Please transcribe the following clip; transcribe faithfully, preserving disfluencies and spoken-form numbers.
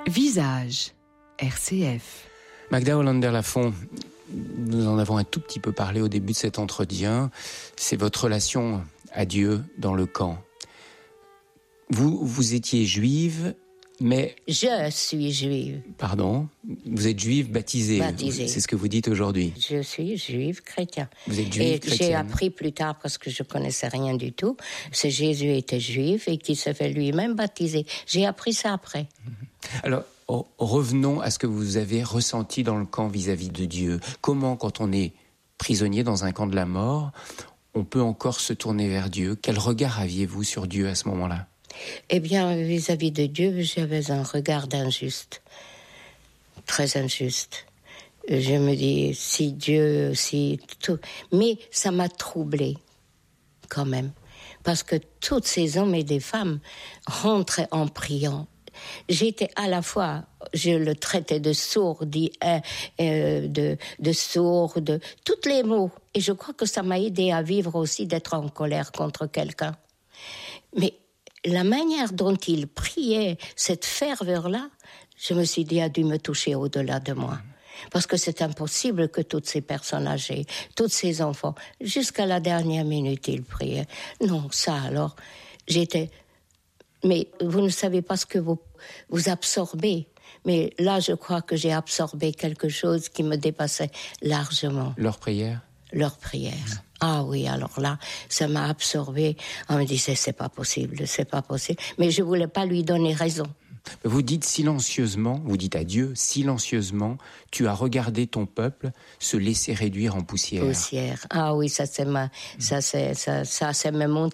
Visage, R C F. Magda Hollander-Lafont, nous en avons un tout petit peu parlé au début de cet entretien. C'est votre relation à Dieu dans le camp. Vous, vous étiez juive, mais... Je suis juive. Pardon, vous êtes juive baptisée. Baptisée. C'est ce que vous dites aujourd'hui. Je suis juive chrétienne. Vous êtes juive et chrétienne. J'ai appris plus tard, parce que je connaissais rien du tout, que Jésus était juif et qu'il se fait lui-même baptiser. J'ai appris ça après. Alors, revenons à ce que vous avez ressenti dans le camp vis-à-vis de Dieu. Comment, quand on est prisonnier dans un camp de la mort, on peut encore se tourner vers Dieu? Quel regard aviez-vous sur Dieu à ce moment-là? Eh bien, vis-à-vis de Dieu, j'avais un regard injuste, très injuste. Je me dis, si Dieu, si tout... Mais ça m'a troublée, quand même. Parce que tous ces hommes et des femmes rentraient en priant. J'étais à la fois, je le traitais de sourd, euh, euh, de, de sourd, de tous les mots. Et je crois que ça m'a aidé à vivre aussi, d'être en colère contre quelqu'un. Mais la manière dont il priait, cette ferveur-là, je me suis dit, a dû me toucher au-delà de moi. Parce que c'est impossible que toutes ces personnes âgées, tous ces enfants, jusqu'à la dernière minute, ils priaient. Non, ça alors, j'étais... Mais vous ne savez pas ce que vous, vous absorbez. Mais là, je crois que j'ai absorbé quelque chose qui me dépassait largement. Leur prière? Leur prière. Ah oui, alors là, ça m'a absorbé. On me disait, c'est pas possible, c'est pas possible. Mais je voulais pas lui donner raison. Vous dites silencieusement, vous dites à Dieu, silencieusement, tu as regardé ton peuple se laisser réduire en poussière. Poussière. Ah oui, ça c'est ma, ça c'est, ça, ça c'est me